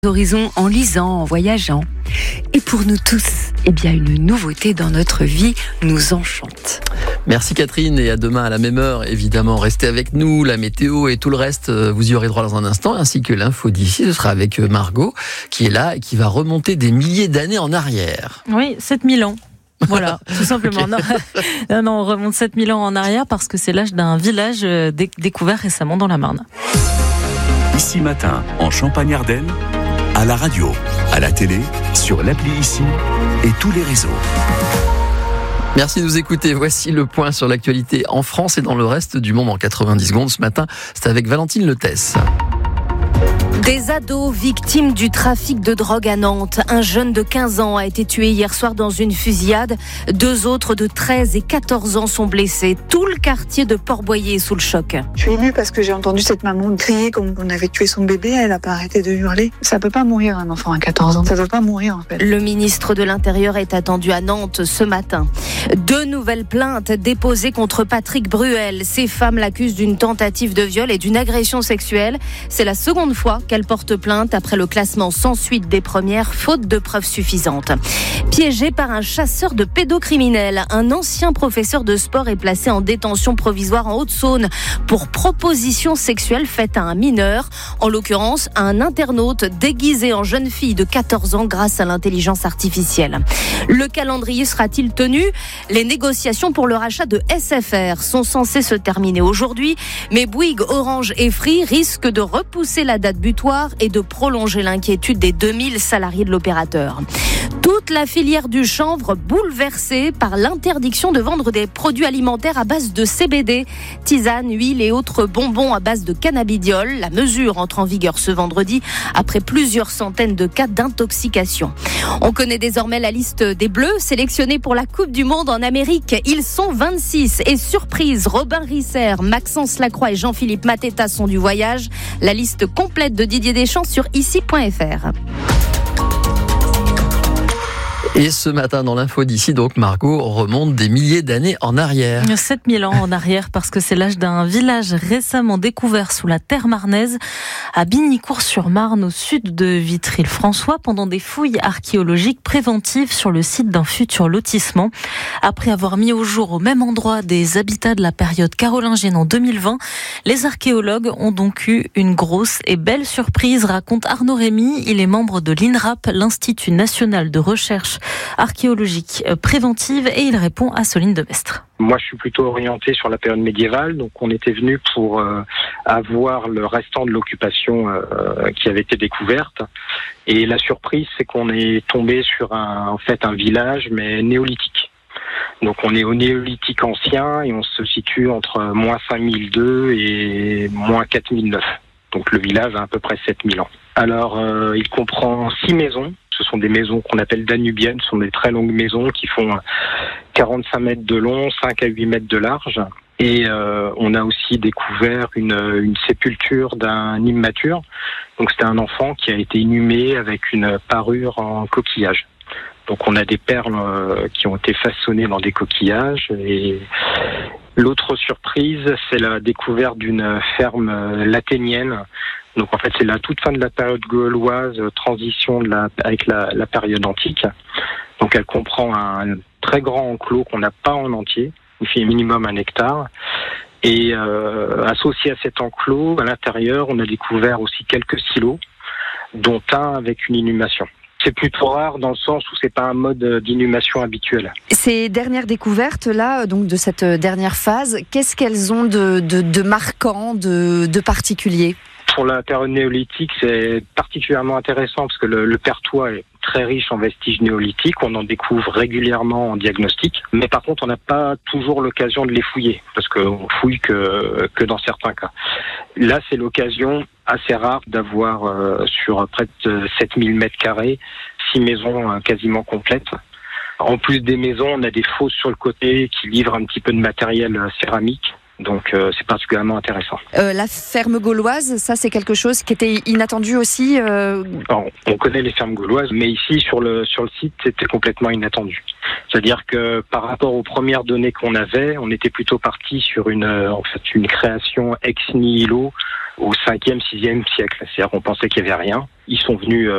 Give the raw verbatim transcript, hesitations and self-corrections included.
Horizons en lisant, en voyageant. Et pour nous tous, eh bien une nouveauté dans notre vie nous enchante. Merci Catherine et à demain à la même heure. Évidemment, restez avec nous, la météo et tout le reste, vous y aurez droit dans un instant, ainsi que l'info d'ici. Ce sera avec Margot qui est là et qui va remonter des milliers d'années en arrière. Oui, sept mille ans. Voilà, tout simplement. Okay. Non, non, non, on remonte sept mille ans en arrière parce que c'est l'âge d'un village dé- découvert récemment dans la Marne. Ici Matin, en Champagne-Ardenne, à la radio, à la télé, sur l'appli Ici et tous les réseaux. Merci de nous écouter. Voici le point sur l'actualité en France et dans le reste du monde en quatre-vingt-dix secondes. Ce matin, c'est avec Valentine Letesse. Des ados victimes du trafic de drogue à Nantes. Un jeune de quinze ans a été tué hier soir dans une fusillade. Deux autres de treize et quatorze ans sont blessés. Tout le quartier de Port-Boyer est sous le choc. Je suis émue parce que j'ai entendu cette maman crier comme on avait tué son bébé. Elle n'a pas arrêté de hurler. Ça peut pas mourir un enfant à quatorze ans. Ça doit pas mourir en fait. Le ministre de l'Intérieur est attendu à Nantes ce matin. Deux nouvelles plaintes déposées contre Patrick Bruel. Ces femmes l'accusent d'une tentative de viol et d'une agression sexuelle. C'est la seconde fois qu'elle porte plainte après le classement sans suite des premières, faute de preuves suffisantes. Piégé par un chasseur de pédocriminels, un ancien professeur de sport est placé en détention provisoire en Haute-Saône pour proposition sexuelle faite à un mineur, en l'occurrence à un internaute déguisé en jeune fille de quatorze ans grâce à l'intelligence artificielle. Le calendrier sera-t-il tenu ? Les négociations pour le rachat de S F R sont censées se terminer aujourd'hui, mais Bouygues, Orange et Free risquent de repousser la date butoir et de prolonger l'inquiétude des deux mille salariés de l'opérateur. Toute la filière du chanvre bouleversée par l'interdiction de vendre des produits alimentaires à base de C B D, tisanes, huiles et autres bonbons à base de cannabidiol. La mesure entre en vigueur ce vendredi après plusieurs centaines de cas d'intoxication. On connaît désormais la liste des Bleus sélectionnés pour la Coupe du Monde en Amérique. Ils sont vingt-six et surprise, Robin Risser, Maxence Lacroix et Jean-Philippe Mateta sont du voyage. La liste complète de Didier Deschamps sur ici point f r. Et ce matin, dans l'info d'ici, donc Margot remonte des milliers d'années en arrière. sept mille ans en arrière, parce que c'est l'âge d'un village récemment découvert sous la terre marnaise, à Bignicourt-sur-Marne, au sud de Vitry-le-François, pendant des fouilles archéologiques préventives sur le site d'un futur lotissement. Après avoir mis au jour au même endroit des habitats de la période carolingienne en deux mille vingt, les archéologues ont donc eu une grosse et belle surprise, raconte Arnaud Rémy. Il est membre de l'I N R A P, l'Institut National de Recherche archéologique préventive, et il répond à Soline de Mestre. Moi, je suis plutôt orienté sur la période médiévale, donc on était venu pour euh, avoir le restant de l'occupation euh, qui avait été découverte. Et la surprise, c'est qu'on est tombé sur un, en fait, un village, mais néolithique. Donc on est au néolithique ancien et on se situe entre moins cinq mille deux et moins quatre mille neuf. Donc le village a à peu près sept mille ans. Alors, euh, il comprend six maisons. Ce sont des maisons qu'on appelle danubiennes, ce sont des très longues maisons qui font quarante-cinq mètres de long, cinq à huit mètres de large. Et euh, on a aussi découvert une, une sépulture d'un immature. Donc c'était un enfant qui a été inhumé avec une parure en coquillage. Donc on a des perles euh, qui ont été façonnées dans des coquillages. Et l'autre surprise, c'est la découverte d'une ferme euh, laténienne. Donc en fait, c'est la toute fin de la période gauloise, transition de la, avec la, la période antique. Donc elle comprend un très grand enclos qu'on n'a pas en entier, il fait minimum un hectare. Et euh, associé à cet enclos, à l'intérieur, on a découvert aussi quelques silos, dont un avec une inhumation. C'est plutôt rare dans le sens où c'est pas un mode d'inhumation habituel. Ces dernières découvertes là, donc de cette dernière phase, qu'est-ce qu'elles ont de, de, de marquant, de, de particulier ? Pour la période néolithique, c'est particulièrement intéressant parce que le, le Perthois est très riche en vestiges néolithiques. On en découvre régulièrement en diagnostic. Mais par contre, on n'a pas toujours l'occasion de les fouiller parce qu'on fouille que, que dans certains cas. Là, c'est l'occasion assez rare d'avoir euh, sur près de sept mille mètres carrés, six maisons euh, quasiment complètes. En plus des maisons, on a des fosses sur le côté qui livrent un petit peu de matériel euh, céramique. Donc euh, c'est particulièrement intéressant. Euh, la ferme gauloise, ça c'est quelque chose qui était inattendu aussi euh... Alors, on connaît les fermes gauloises, mais ici sur le sur le site c'était complètement inattendu. C'est-à-dire que par rapport aux premières données qu'on avait, on était plutôt parti sur une euh, en fait une création ex nihilo au cinquième, sixième siècle. C'est-à-dire qu'on pensait qu'il n'y avait rien. Ils sont venus euh,